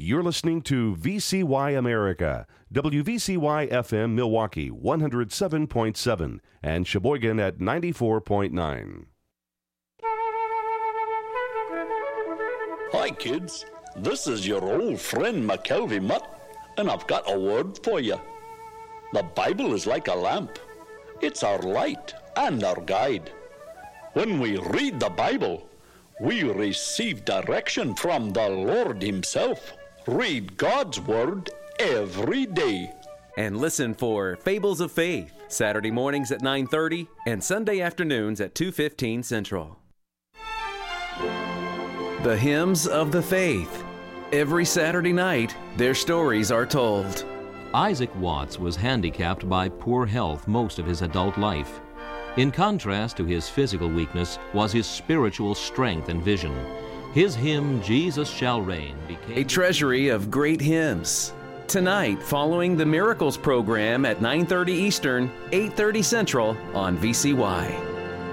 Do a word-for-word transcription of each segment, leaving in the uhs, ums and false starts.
You're listening to V C Y America, W V C Y F M Milwaukee one oh seven point seven and Sheboygan at ninety-four point nine. Hi kids, this is your old friend McKelvey Mutt, and I've got a word for you. The Bible is like a lamp. It's our light and our guide. When we read the Bible, we receive direction from the Lord Himself. Read God's Word every day. And listen for Fables of Faith, Saturday mornings at nine thirty and Sunday afternoons at two fifteen Central. The Hymns of the Faith. Every Saturday night, their stories are told. Isaac Watts was handicapped by poor health most of his adult life. In contrast to his physical weakness was his spiritual strength and vision. His hymn, Jesus Shall Reign, became a treasury of great hymns. Tonight, following the Miracles program at nine thirty Eastern, eight thirty Central on V C Y.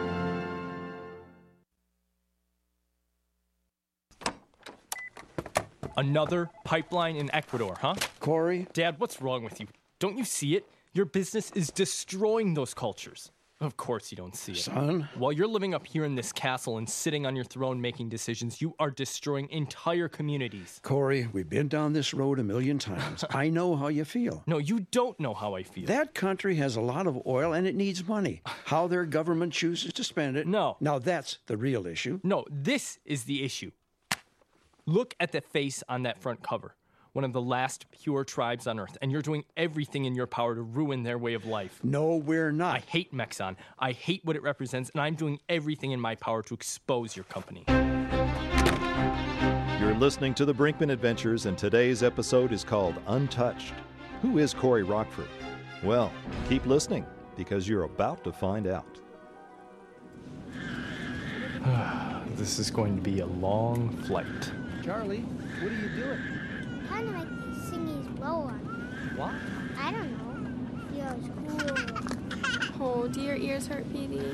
Another pipeline in Ecuador, huh? Corey? Dad, what's wrong with you? Don't you see it? Your business is destroying those cultures. Of course you don't see it. Son? While you're living up here in this castle and sitting on your throne making decisions, you are destroying entire communities. Corey, we've been down this road a million times. I know how you feel. No, you don't know how I feel. That country has a lot of oil and it needs money. How their government chooses to spend it. No. Now that's the real issue. No, this is the issue. Look at the face on that front cover. One of the last pure tribes on Earth, and you're doing everything in your power to ruin their way of life. No, we're not. I hate Mexon. I hate what it represents, and I'm doing everything in my power to expose your company. You're listening to the Brinkman Adventures, and today's episode is called Untouched. Who is Corey Rockford? Well, keep listening, because you're about to find out. This is going to be a long flight. Charlie, what are you doing? Kind of like the singy's blow on. What? I don't know. Feels cool. Oh, do your ears hurt, Petey?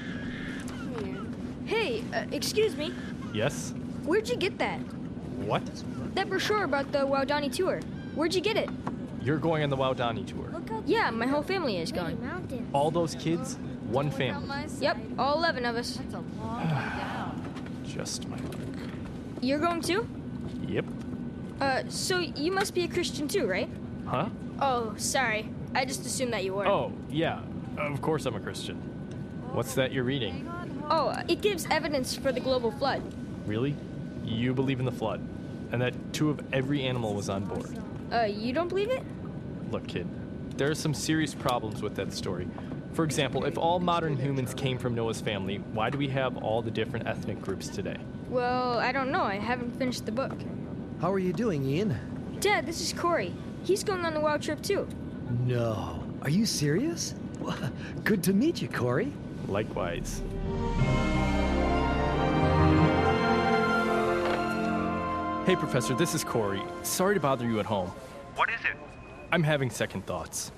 Hey, uh, excuse me. Yes? Where'd you get that? What? That brochure about the Waodani tour. Where'd you get it? You're going on the Waodani tour. Yeah, my whole family is going. All those kids, one family. Yep, all eleven of us. Just my luck. You're going too? Yep. Uh, so you must be a Christian too, right? Huh? Oh, sorry. I just assumed that you were. Oh, yeah. Of course I'm a Christian. What's that you're reading? Oh, it gives evidence for the global flood. Really? You believe in the flood? And that two of every animal was on board? Uh, you don't believe it? Look, kid, there are some serious problems with that story. For example, if all modern humans came from Noah's family, why do we have all the different ethnic groups today? Well, I don't know. I haven't finished the book. How are you doing, Ian? Dad, this is Corey. He's going on the wild trip too. No. Are you serious? Well, good to meet you, Corey. Likewise. Hey, Professor, this is Corey. Sorry to bother you at home. What is it? I'm having second thoughts.